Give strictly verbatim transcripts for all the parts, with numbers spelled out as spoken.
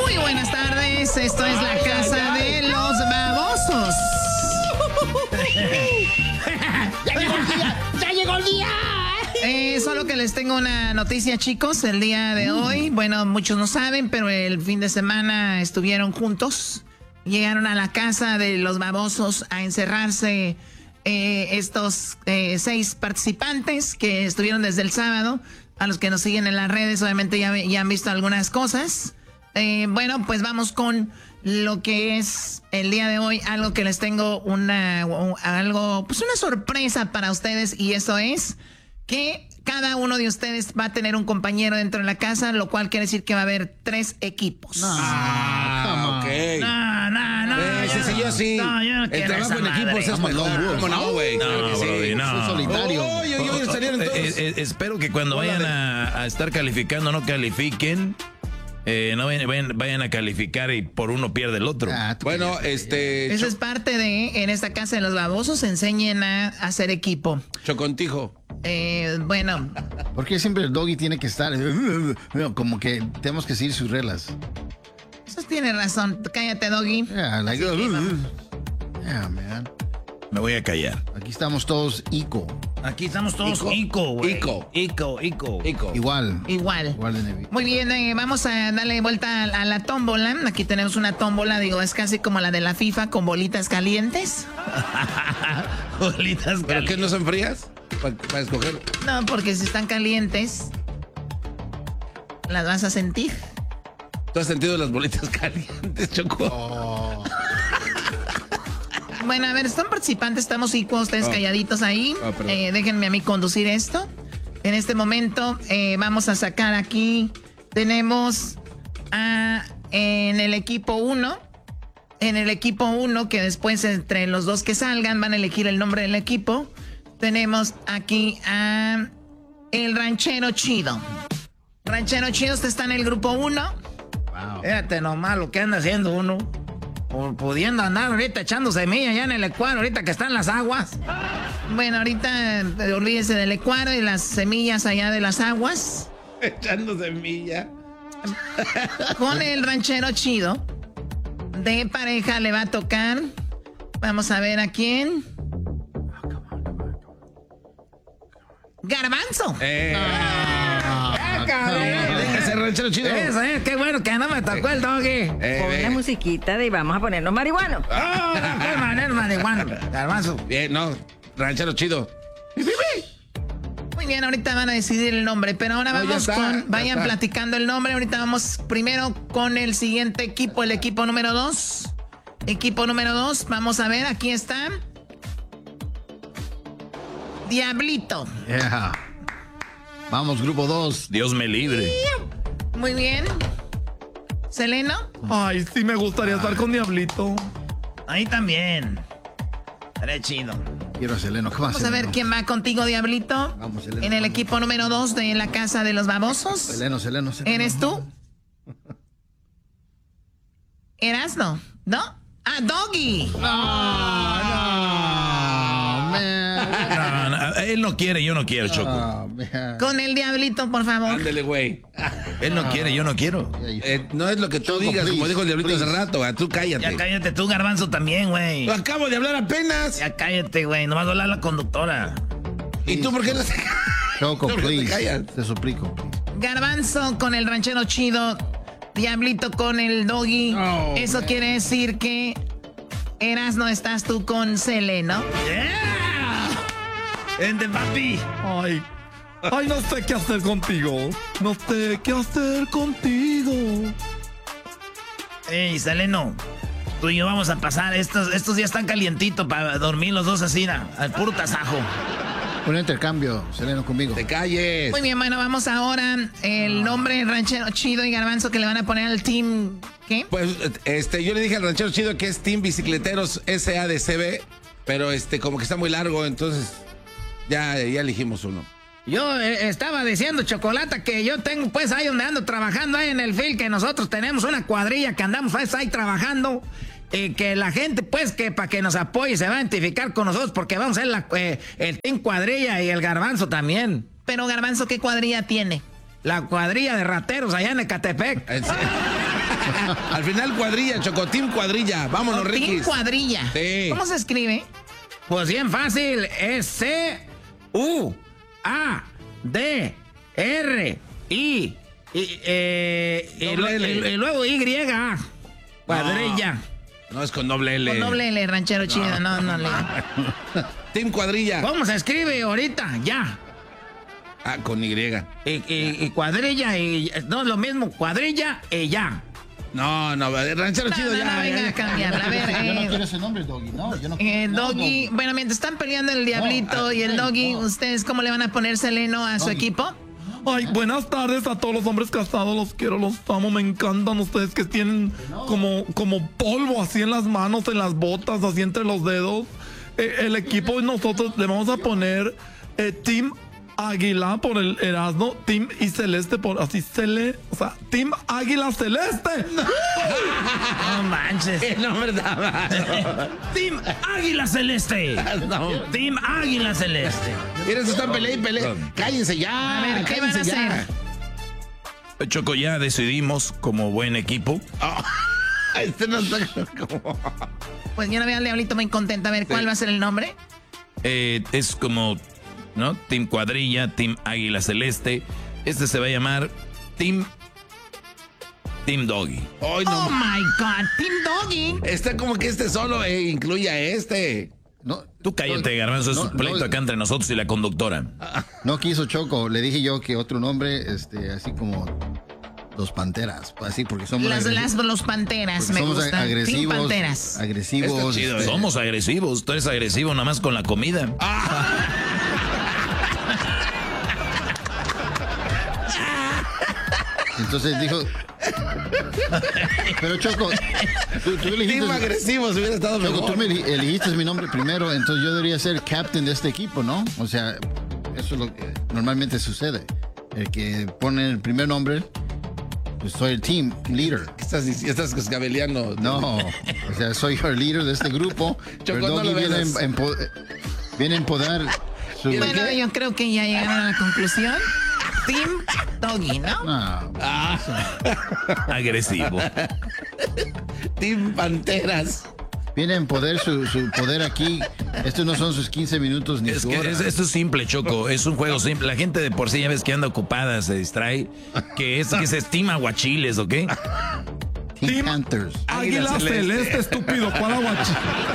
Muy buenas tardes, esto es la casa de los babosos. ¡Ya llegó el día! ¡Ya llegó el día! Eh, solo que les tengo una noticia, chicos, el día de hoy. Bueno, muchos no saben, pero el fin de semana estuvieron juntos. Llegaron a la casa de los babosos a encerrarse eh, estos eh, seis participantes que estuvieron desde el sábado. A los que nos siguen en las redes, obviamente ya, ya han visto algunas cosas. Eh, bueno, pues vamos con lo que es el día de hoy, algo que les tengo una, algo, pues una sorpresa para ustedes, y eso es que cada uno de ustedes va a tener un compañero dentro de la casa, lo cual quiere decir que va a haber tres equipos. No, ah, ok. No, no, no. Eh, sí, sí, yo sí. No, yo no el quiero trabajo esa en madre. equipos es mejor. ¿Cómo no, güey? No, Claro que sí. Brody, no. Soy solitario. Oh, yo, yo, yo estaría entonces. Eh, eh, espero que cuando vayan a, a estar calificando no califiquen. Eh, no vayan, vayan, vayan a calificar y por uno pierde el otro. Ah, bueno, este... Eso es parte de, en esta casa de los babosos, enseñen a hacer equipo. Chocontijo. Eh, bueno. ¿Por qué siempre el doggy tiene que estar? Como que tenemos que seguir sus reglas. Eso tiene razón. Cállate, doggy. Yeah, like, uh, yeah, man. Me voy a callar. Aquí estamos todos ico. Aquí estamos todos Ico. ico, güey. Ico. Ico, ico. Ico. Igual. Igual. Igual de Nevi. Muy bien, eh, vamos a darle vuelta a, a la tómbola. Aquí tenemos una tómbola, digo, es casi como la de la FIFA con bolitas calientes. Bolitas ¿Pero calientes. qué, no son frías? Para pa escoger. No, porque si están calientes, las vas a sentir. ¿Tú has sentido las bolitas calientes, Choco? Oh. Bueno, a ver, están participantes, estamos iguos, ustedes Oh. calladitos ahí. Oh, perdón. eh, déjenme a mí conducir esto. En este momento eh, vamos a sacar aquí, tenemos a, en el equipo uno, en el equipo uno, que después entre los dos que salgan van a elegir el nombre del equipo. Tenemos aquí a el Ranchero Chido. Ranchero Chido, usted está en el grupo uno. Wow. Fíjate nomás lo que anda haciendo uno. Por pudiendo andar ahorita echando semilla allá en el Ecuador, ahorita que están las aguas. Bueno, ahorita eh, olvídese del Ecuador y las semillas allá de las aguas. Echando semilla. Con el Ranchero Chido, de pareja le va a tocar. Vamos a ver a quién. Garbanzo. Eh. Ah, Déjese, ranchero chido. Eso, eh, qué bueno que no me tocó el doggy. Eh, Pon la eh. musiquita de vamos a ponernos marihuanos. Ah, qué manera, marihuana. Garbanzo. Bien, no. Ranchero chido. Muy bien, ahorita van a decidir el nombre, pero ahora No, ya vamos está, con... ya Vayan está. platicando el nombre, ahorita vamos primero con el siguiente equipo, el equipo número dos. Equipo número dos, vamos a ver, aquí está. Diablito. Yeah. Vamos, grupo dos. Dios me libre. Muy bien. ¿Seleno? Ay, sí me gustaría estar con Diablito. Ahí también. Estaré chido. Quiero a Seleno. ¿Qué más? Vamos a ver quién va contigo, Diablito. Vamos, Seleno, En el vamos. equipo número dos de la casa de los babosos. Seleno, Seleno, Seleno. ¿Eres tú? ¿Erasno? ¿No? ¡Ah, Doggy! Ah, no, man. No, no, él no quiere, yo no quiero, Choco. Ah, man. Con el Diablito, por favor. Ándele, güey. Él no quiere, yo no quiero. Eh, no es lo que tú Choco, digas, please, como dijo el diablito hace please. rato, güey. Tú cállate. Ya cállate tú, Garbanzo, también, güey. Lo acabo de hablar apenas. Ya cállate, güey. Nomás va a hablar la conductora. ¿Y tú por qué no te Choco, ¿Por qué te please. callas? Te suplico. please. Garbanzo con el Ranchero Chido. Diablito con el Doggy. Oh, Eso man. quiere decir que Erasno estás tú con Seleno. ¡Yeah! ¡Vente, papi! Ay, ay, no sé qué hacer contigo. No sé qué hacer contigo. Ey, Seleno. Tú y yo vamos a pasar. Estos, estos días están calientitos para dormir los dos así, na, al puro tasajo. Un intercambio, Seleno, conmigo. Te calles. Muy bien, bueno, vamos ahora. El nombre Ranchero Chido y Garbanzo que le van a poner al team. ¿Qué? Pues, este, yo le dije al ranchero chido que es Team Bicicleteros S A D C B, pero este, como que está muy largo, entonces ya, ya elegimos uno. Yo eh, estaba diciendo, Chocolata, que yo tengo, pues, ahí donde ando trabajando, ahí en el field, que nosotros tenemos una cuadrilla que andamos pues, ahí trabajando. Y que la gente, pues, que para que nos apoye se va a identificar con nosotros, porque vamos a ser la, eh, el team cuadrilla y el Garbanzo también. Pero Garbanzo, ¿qué cuadrilla tiene? La cuadrilla de rateros allá en Ecatepec. ¿En serio? Al final cuadrilla, Choco, Team Cuadrilla. Vámonos, Oh, Ricky. Team Cuadrilla. Sí. ¿Cómo se escribe? Pues bien fácil, es C U A D R I y, eh, y, Doble lo- L. y- y luego Y, cuadrilla. No, es con doble L. Con doble L, ranchero chido. No, no, le. Team Cuadrilla. ¿Cómo se escribe ahorita? Ya. Ah, con Y. Y, y- y cuadrilla y no es lo mismo, cuadrilla y ya. No, no, ranchero No, chido no, ya. no, ya, venga ya. a cambiarla. A ver, Yo no eh, quiero ese nombre, Doggy. No, yo no eh, no, Doggy. Bueno, mientras están peleando el Diablito No, y el no. Doggy, ¿ustedes cómo le van a poner Seleno a su Doggy. equipo? Ay, buenas tardes a todos los hombres casados, los quiero, los amo, me encantan ustedes que tienen como, como polvo así en las manos, en las botas, así entre los dedos. Eh, el equipo y nosotros le vamos a poner eh, Team Águila por el Erasmo, Team y Celeste por así Cele, o sea, Team Águila Celeste. No manches. ¿Qué nombre da? Team Águila Celeste. No. Team Águila Celeste. Miren, se están peleando y peleando. Cállense ya. A ver, ¿qué van a cállense ya. hacer? Choco, ya decidimos como buen equipo. Ah, este no está como... Pues yo no veo al Diablito muy contenta. A ver, ¿cuál Sí. va a ser el nombre? Eh, es como, ¿no? Team Cuadrilla, Team Águila Celeste. Este se va a llamar Team Team Doggy. Ay, Oh no. my God, Team Doggy. Está como que este solo eh, incluye a este. No, Tú cállate, Garbanzo, es no, un pleito no, acá entre nosotros y la conductora. no quiso Choco. Le dije yo que otro nombre, este, así como Los Panteras. Así, porque somos Las, agresivos. las los Panteras, Porque me somos gustan. Team agresivos. Panteras. Agresivos. Está chido, este, Somos agresivos, tú eres agresivo nada más con la comida. Entonces dijo. Pero Choco, tú, tú elegiste. Team agresivo, si hubiera estado Choco, mejor. tú me eli- elegiste mi nombre primero, entonces yo debería ser captain de este equipo, ¿no? O sea, eso es lo que normalmente sucede. El que pone el primer nombre, pues soy el team leader. ¿Qué estás diciendo? Estás escabeleando. No, o sea, soy el líder de este grupo. Pero no Doggy lo viene, veas. en, en po- viene a empodar su. Bueno, yo creo que ya llegaron a la conclusión. Team Doggy, ¿no? No, Agresivo. Team Panteras. viene a empoderar su, su poder aquí. Estos no son sus quince minutos ni Es su que hora. es- esto es simple, Choco. Es un juego simple. La gente de por sí ya ves que anda ocupada, se distrae. Que es que se estima aguachiles, ¿ok? Team Team Panthers. Águila Águila Celeste, Celeste, estúpido, ¿cuál aguachi?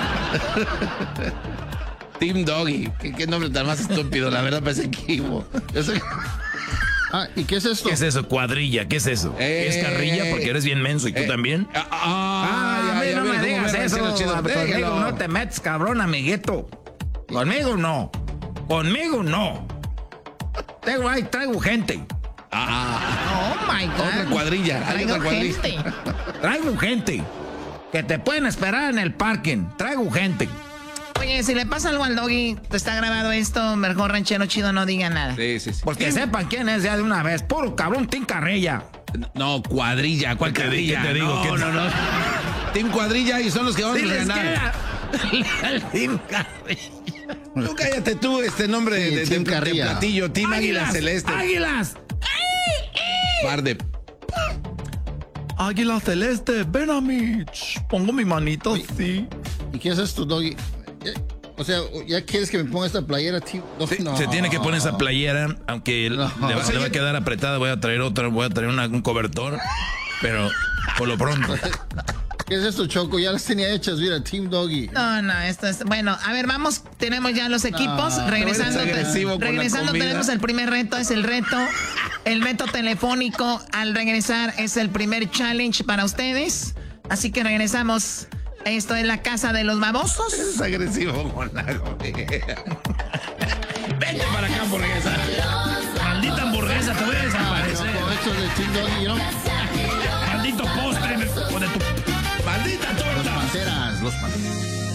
Team Doggy. ¿Qué, qué nombre tan más estúpido, la verdad, para ese equipo. Yo sé- Ah, ¿y qué es esto? ¿Qué es eso? Cuadrilla, ¿qué es eso? Eh. ¿Es carrilla? Porque eres bien menso y tú Eh. también. Ah, ah, ya, ya, mira cómo ve, ranchero chido. Déjalo. te metes, cabrón, amiguito. Conmigo no. Conmigo no. Tengo ahí, traigo gente. Ah, Oh my otra God. cuadrilla. Hay Traigo otra cuadrilla. gente. Traigo gente. Que te pueden esperar en el parking. Traigo gente. Oye, si le pasa algo al Doggy, está grabado esto, mejor ranchero chido no diga nada. Sí, sí, sí. Porque sepan quién es ya de una vez. Puro cabrón, Team Carrilla. No, cuadrilla. ¿Cuál ¿Qué te di- cuadrilla? qué te digo? No, ¿Qué te- no, no. Team Cuadrilla y son los que vamos a Diles ganar. que era- Team Carrilla. Tú cállate tú, este nombre Sí, de, de, Team de Carrilla. platillo. Team Águila Águilas, Celeste. Águilas. Par de... Águila Celeste, ven a mí. Ch, pongo mi manito así. ¿Y qué es esto, Doggy? Eh, O sea, ¿ya quieres que me ponga esta playera, tío? No, Se, no. se tiene que poner esa playera, aunque No. le, va, le va a quedar apretada. Voy a traer otra, voy a traer una- un cobertor, pero por lo pronto. ¿Qué es esto, Choco? Ya las tenía hechas, mira, Team Doggy. No, no, esto es. Bueno, a ver, vamos, tenemos ya los equipos. No, regresando, no eres agresivo con la regresando comida. tenemos el primer reto, es el reto. El reto telefónico al regresar es el primer challenge para ustedes. Así que regresamos. Esto es la casa de los babosos. Es agresivo, monago. Vente para acá, hamburguesa. Maldita hamburguesa, te voy a desaparecer. Choco, esto de Team Doggy, ¿no? Maldito postre, hijo de tu maldita Los torta. panteras, los panteras.